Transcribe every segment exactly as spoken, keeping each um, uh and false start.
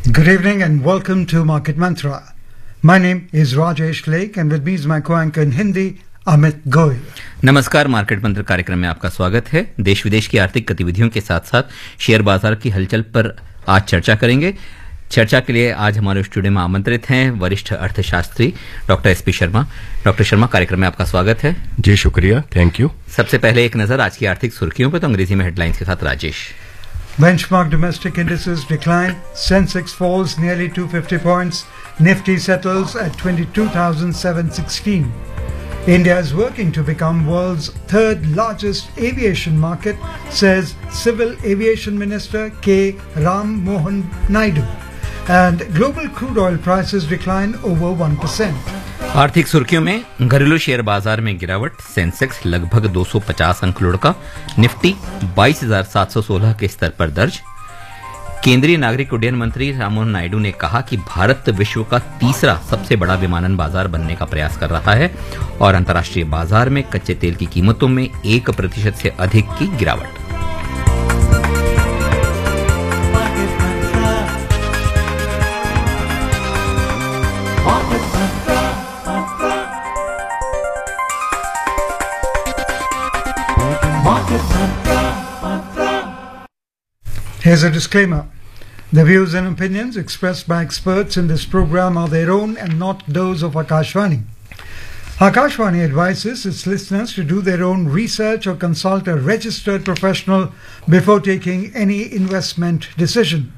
Good evening and welcome to Market Mantra. My name is Rajesh Lake and with me is my co-anchor in Hindi, Amit Goyal. नमस्कार, market मंत्र कार्यक्रम में आपका स्वागत है। देश विदेश की आर्थिक गतिविधियों के साथ साथ शेयर बाजार की हलचल पर आज चर्चा करेंगे। चर्चा के लिए आज हमारे स्टूडियो में आमंत्रित हैं वरिष्ठ अर्थशास्त्री doctor S P Sharma. Doctor Sharma, कार्यक्रम में आपका स्वागत है। जी शुक्रिया, थैंक यू। सबसे पहले एक नजर आज की आर्थिक सुर्खियों पर, तो अंग्रेजी में हेडलाइंस के साथ Rajesh. Benchmark domestic indices decline. Sensex falls nearly two hundred fifty points. Nifty settles at twenty-two thousand seven hundred sixteen. India is working to become world's third largest aviation market, says Civil Aviation Minister K. Ram Mohan Naidu. And global crude oil prices decline over one percent. आर्थिक सुर्खियों में घरेलू share बाजार में गिरावट। Sensex लगभग दो सौ पचास अंक लुढ़का। निफ्टी बाईस हजार सात सौ सोलह के स्तर पर दर्ज। केंद्रीय नागरिक उड्डयन मंत्री राममोहन नायडू ने कहा कि भारत विश्व का तीसरा सबसे बड़ा विमानन बाजार बनने का प्रयास कर रहा है और अंतर्राष्ट्रीय बाजार में कच्चे तेल की कीमतों में एक प्रतिशत से अधिक की गिरावट। Here's a disclaimer. The views and opinions expressed by experts in this program are their own and not those of Akashvani. Akashvani advises its listeners to do their own research or consult a registered professional before taking any investment decision.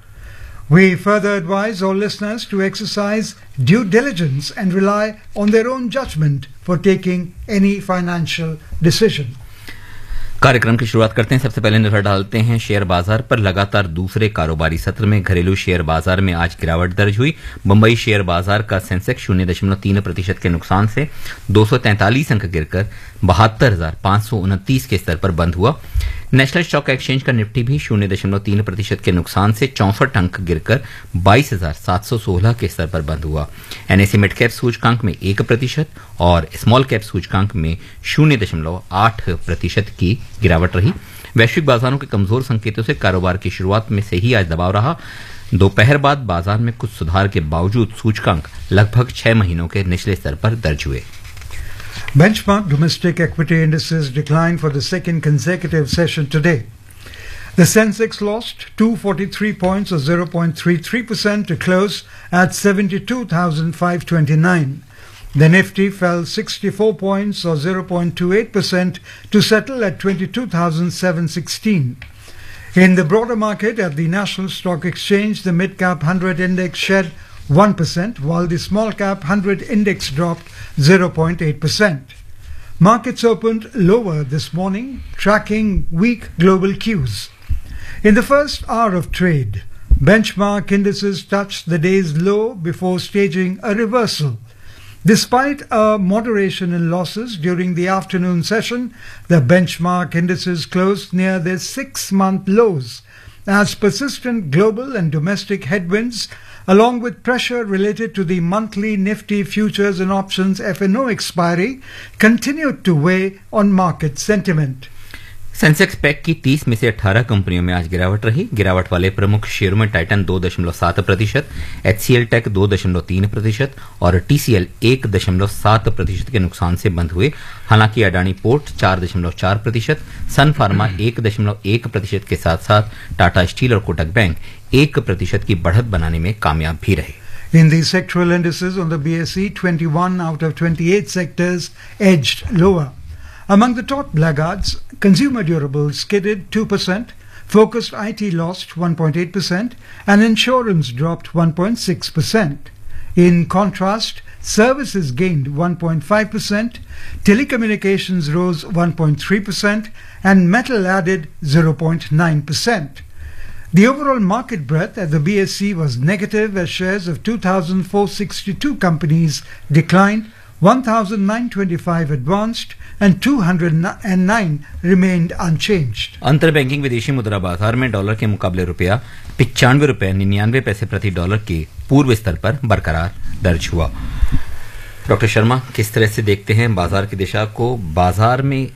We further advise all listeners to exercise due diligence and rely on their own judgment for taking any financial decision. कार्यक्रम की शुरुआत करते हैं। सबसे पहले नजर डालते हैं शेयर बाजार पर। लगातार दूसरे कारोबारी सत्र में घरेलू शेयर बाजार में आज गिरावट दर्ज हुई। मुंबई शेयर बाजार का सेंसेक्स शून्य दशमलव तीन प्रतिशत के नुकसान से दो सौ तैंतालीस अंक गिरकर बहत्तर हजार पांच सौ उनतीस के स्तर पर बंद हुआ। नेशनल स्टॉक एक्सचेंज का निफ्टी भी शून्य दशमलव तीन प्रतिशत के नुकसान से चौसठ अंक गिरकर बाईस हजार सात सौ सोलह के स्तर पर बंद हुआ। एनएसई मिड कैप सूचकांक में एक प्रतिशत और स्मॉल कैप सूचकांक में शून्य दशमलव आठ प्रतिशत की गिरावट रही। वैश्विक बाजारों के कमजोर संकेतों से कारोबार की शुरुआत में से ही आज दबाव रहा। दोपहर बाद बाजार में कुछ सुधार के बावजूद सूचकांक लगभग छह महीनों के निचले स्तर पर दर्ज हुए। Benchmark domestic equity indices declined for the second consecutive session today. The Sensex lost two hundred forty-three points or zero point three three percent to close at seventy-two thousand five hundred twenty-nine. The Nifty fell sixty-four points or zero point two eight percent to settle at twenty-two thousand seven hundred sixteen. In the broader market at the National Stock Exchange, the mid-cap one hundred index shed one percent, while the small-cap one hundred index dropped zero point eight percent. Markets opened lower this morning, tracking weak global cues. In the first hour of trade, benchmark indices touched the day's low before staging a reversal. Despite a moderation in losses during the afternoon session, the benchmark indices closed near their six-month lows as persistent global and domestic headwinds, along with pressure related to the monthly Nifty futures and options F and O expiry, continued to weigh on market sentiment. Sensex pack की तीस में से अठारह कंपनियों में आज गिरावट रही। गिरावट वाले प्रमुख शेयरों में टाइटन दो दशमलव सात प्रतिशत, एचसीएल टेक दो दशमलव तीन प्रतिशत और टीसीएल एक दशमलव सात प्रतिशत के नुकसान से बंद हुए। हालांकि अडानी पोर्ट चार दशमलव चार प्रतिशत, सन फार्मा एक दशमलव एक प्रतिशत के साथ साथ टाटा स्टील और कोटक बैंक एक प्रतिशत की बढ़त बनाने में कामयाब भी रहे। In the sectoral indices on the B S E, twenty-one out of twenty-eight sectors edged lower. Among the top laggards, consumer durables skidded two percent, focused I T lost one point eight percent, and insurance dropped one point six percent. In contrast, services gained one point five percent, telecommunications rose one point three percent, and metal added zero point nine percent. The overall market breadth at the B S E was negative as shares of two thousand four hundred sixty-two companies declined, one thousand nine hundred twenty-five advanced and two hundred nine remained unchanged. अंतर banking विदेशी मुद्रा बाजार में dollar के मुकाबले रुपया पिचानवे रुपये निन्यानवे पैसे प्रति डॉलर के पूर्व स्तर पर बरकरार दर्ज हुआ। डॉक्टर शर्मा, किस तरह से देखते हैं बाजार की दिशा को? बाजार में